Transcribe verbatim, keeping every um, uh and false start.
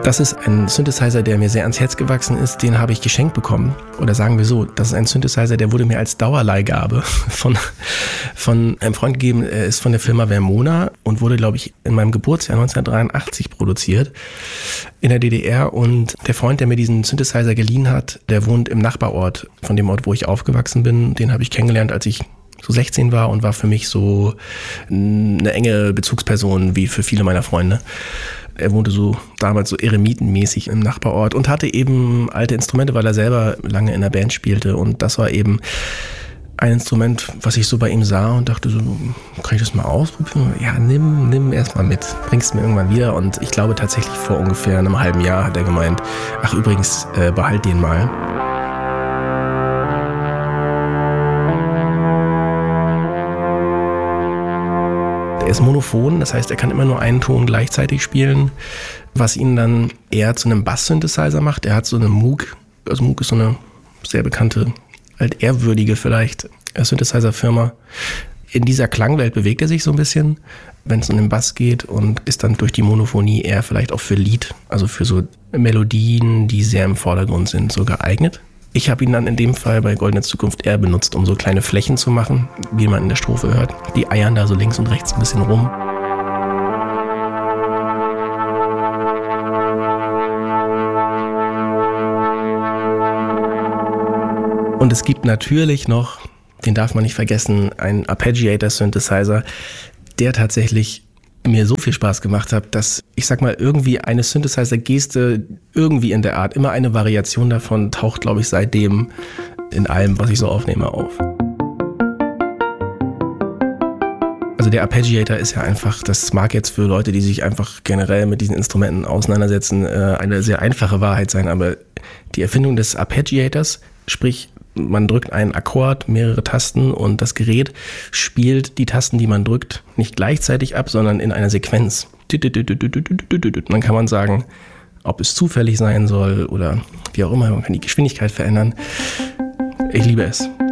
Das ist ein Synthesizer, der mir sehr ans Herz gewachsen ist. Den habe ich geschenkt bekommen. Oder sagen wir so, das ist ein Synthesizer, der wurde mir als Dauerleihgabe von, von einem Freund gegeben. Er ist von der Firma Vermona und wurde, glaube ich, in meinem Geburtsjahr neunzehnhundertdreiundachtzig produziert in der D D R. Und der Freund, der mir diesen Synthesizer geliehen hat, der wohnt im Nachbarort von dem Ort, wo ich aufgewachsen bin. Den habe ich kennengelernt, als ich so sechzehn war und war für mich so eine enge Bezugsperson wie für viele meiner Freunde. Er wohnte so damals so eremitenmäßig im Nachbarort und hatte eben alte Instrumente, weil er selber lange in der Band spielte. Und das war eben ein Instrument, was ich so bei ihm sah und dachte so, kann ich das mal ausprobieren? Ja, nimm, nimm erst mal mit, bringst mir irgendwann wieder. Und ich glaube tatsächlich vor ungefähr einem halben Jahr hat er gemeint, ach übrigens, äh, behalt den mal. Er ist monophon, das heißt, er kann immer nur einen Ton gleichzeitig spielen, was ihn dann eher zu einem Bass-Synthesizer macht. Er hat so eine Moog, also Moog ist so eine sehr bekannte, altehrwürdige vielleicht Synthesizer-Firma. In dieser Klangwelt bewegt er sich so ein bisschen, wenn es um den Bass geht und ist dann durch die Monophonie eher vielleicht auch für Lied, also für so Melodien, die sehr im Vordergrund sind, so geeignet. Ich habe ihn dann in dem Fall bei Goldene Zukunft eher benutzt, um so kleine Flächen zu machen, wie man in der Strophe hört. Die eiern da so links und rechts ein bisschen rum. Und es gibt natürlich noch, den darf man nicht vergessen, einen Arpeggiator-Synthesizer, der tatsächlich mir so viel Spaß gemacht hat, dass ich sag mal irgendwie eine Synthesizer-Geste irgendwie in der Art, immer eine Variation davon taucht, glaube ich, seitdem in allem, was ich so aufnehme, auf. Also der Arpeggiator ist ja einfach, das mag jetzt für Leute, die sich einfach generell mit diesen Instrumenten auseinandersetzen, eine sehr einfache Wahrheit sein, aber die Erfindung des Arpeggiators, sprich man drückt einen Akkord, mehrere Tasten und das Gerät spielt die Tasten, die man drückt, nicht gleichzeitig ab, sondern in einer Sequenz. Und dann kann man sagen, ob es zufällig sein soll oder wie auch immer, man kann die Geschwindigkeit verändern. Ich liebe es.